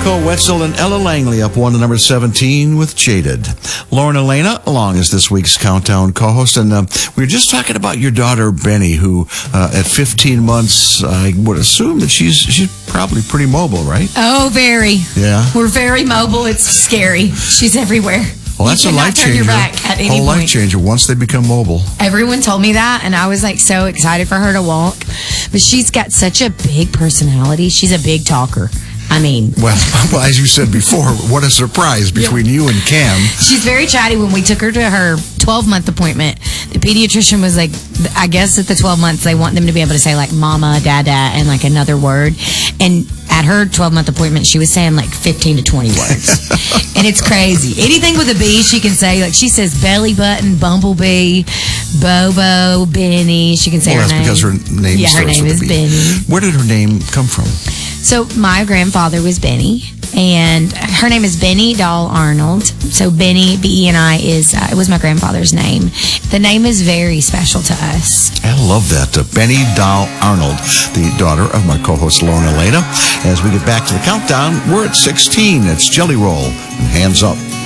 Nicole Wetzel and Ella Langley up 1 to number 17 with Jaded. Lauren Elena along as this week's Countdown co-host. And we were just talking about your daughter, Benny, who at 15 months, I would assume that she's probably pretty mobile, right? Oh, very. Yeah. We're very mobile. It's scary. She's everywhere. Well, that's a life changer. Turn your back at any whole point. Life changer once they become mobile. Everyone told me that, and I was like so excited for her to walk. But she's got such a big personality. She's a big talker. I mean, well, as you said before, what a surprise between you and Cam. She's very chatty. When we took her to her 12-month appointment, the pediatrician was like, I guess at the 12 months, they want them to be able to say like mama, dada, and like another word. And at her 12-month appointment, she was saying like 15 to 20 words. And it's crazy. Anything with a B, she can say. Like she says belly button, bumblebee, Bobo, Benny. She can say her name. That's because her name starts with a B. Benny. Where did her name come from? So my grandfather was Benny, and her name is Benny Doll Arnold. So Benny, B-E-N-I, it was my grandfather's name. The name is very special to us. I love that. Benny Doll Arnold, the daughter of my co-host Lauren Elena. As we get back to the countdown, we're at 16. It's Jelly Roll and Hands Up.